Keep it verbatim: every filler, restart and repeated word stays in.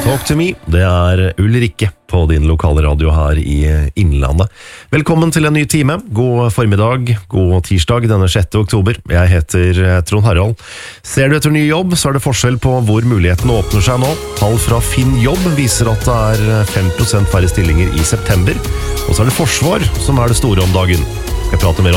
Talk to me, det er Ulrikke på din lokale radio her i Innlandet. Velkommen til en ny time. God formiddag, god tirsdag denne sjette oktober. Jeg heter Trond Harald. Ser du etter ny jobb, så er det forskjell på hvor muligheten åpner seg nå. Tall fra Finn Jobb viser at det er fem prosent færre stillinger i september. Og så er det forsvar som er det store om dagen. Skal jeg prate mer om